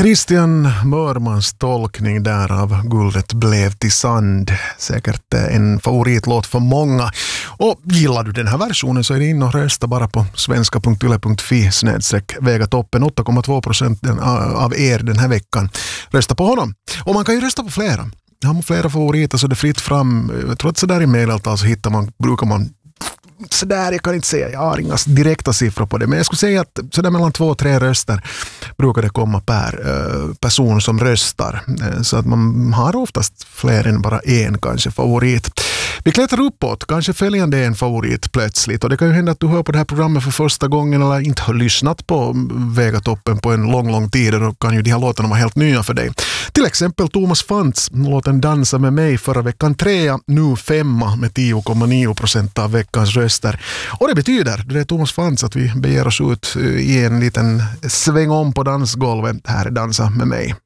Christian Mörmans tolkning där av Guldet blev till sand. Säkert en favoritlåt för många. Och gillar du den här versionen så är det in och rösta bara på svenska.yle.fi/Vegatoppen. 8,2% av er den här veckan. Rösta på honom. Och man kan ju rösta på flera. Har man flera favoriter så är det fritt fram. Jag tror att så där i mejlalt så brukar man så där, jag kan inte säga, jag har inga direkta siffror på det, men jag skulle säga att så där mellan 2 och 3 röster brukar det komma per person som röstar, så att man har oftast fler än bara en kanske favorit. Vi klättrar uppåt, kanske följande är en favorit plötsligt, och det kan ju hända att du hör på det här programmet för första gången eller inte har lyssnat på Vegatoppen på en lång tid, och då kan ju de här låtarna vara helt nya för dig. Till exempel Thomas Fantz, låten Dansa med mig, förra veckan 3, nu 5 med 10,9% av veckans röster. Och det betyder, det är Thomas Fantz, att vi beger oss ut i en liten sväng om på dansgolvet. Här är Dansa med mig.